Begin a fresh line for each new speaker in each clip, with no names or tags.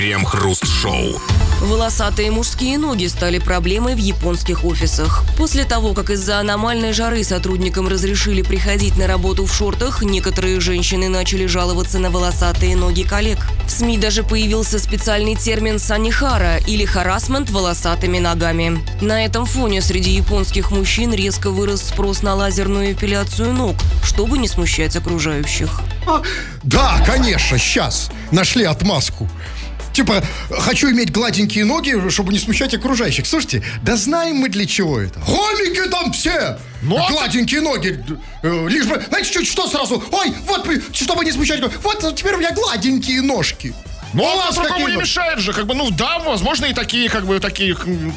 Крем-хруст-шоу.
Волосатые мужские ноги стали проблемой в японских офисах. После того, как из-за аномальной жары сотрудникам разрешили приходить на работу в шортах, некоторые женщины начали жаловаться на волосатые ноги коллег. В СМИ даже появился специальный термин «санихара» или «харассмент волосатыми ногами». На этом фоне среди японских мужчин резко вырос спрос на лазерную эпиляцию ног, чтобы не смущать окружающих.
Да, конечно, сейчас нашли отмазку. Типа, хочу иметь гладенькие ноги, чтобы не смущать окружающих. Слушайте, да знаем мы для чего это. Гомики там все! Гладенькие ноги. Лишь бы, знаете, что сразу? Ой, вот, чтобы не смущать. Вот теперь у меня гладенькие ножки.
Ну, а другому не мешает же, да, возможно, и такие, такие,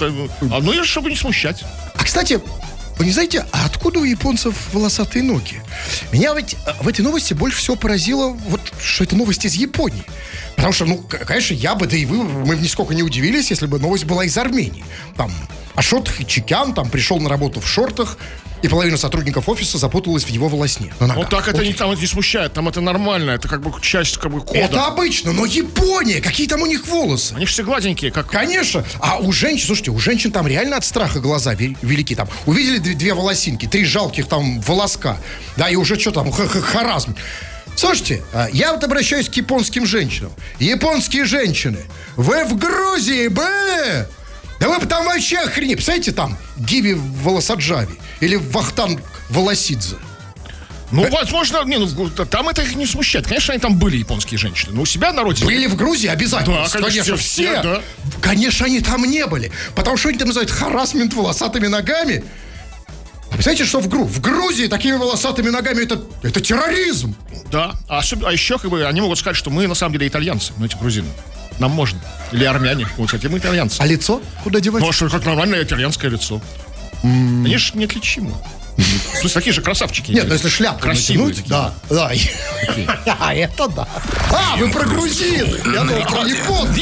и чтобы не смущать.
А, кстати, вы не знаете, а откуда у японцев волосатые ноги? Меня ведь в этой новости больше всего поразило, что это новость из Японии. Потому что, конечно, я бы, да и вы, мы бы нисколько не удивились, если бы новость была из Армении. Там Ашот Хичикян пришел на работу в шортах, и половина сотрудников офиса запуталась в его волосне.
Вот так это не смущает, там это нормально, это часть кода.
Это обычно, но Япония, какие там у них волосы?
Они же все гладенькие, как...
Конечно, а у женщин, слушайте, у женщин там реально от страха глаза велики. Там увидели две волосинки, 3 жалких там волоска, да, и уже что там, харазм. Слушайте, я обращаюсь к японским женщинам. Японские женщины, вы в Грузии были? Да вы там вообще охренеть. Представляете, там Гиви Волосаджави или Вахтанг Волосидзе.
Возможно, там это их не смущает. Конечно, они там были, японские женщины. Но у себя на родине.
Были в Грузии обязательно.
Да, конечно, все. Да.
Конечно, они там не были. Потому что они там называют харассмент волосатыми ногами. А представляете, что в Грузии такими волосатыми ногами это терроризм.
Да, а еще они могут сказать, что мы на самом деле итальянцы, эти грузины. Нам можно. Или армяне. Кстати, мы итальянцы.
А лицо? Куда девать?
Ну, а что, как нормальное итальянское лицо. Они же неотличимы. То есть такие же красавчики.
Нет, если шляпку
красивые
натянуть, да. А, это да. Вы про грузин. Я думал, про японцев.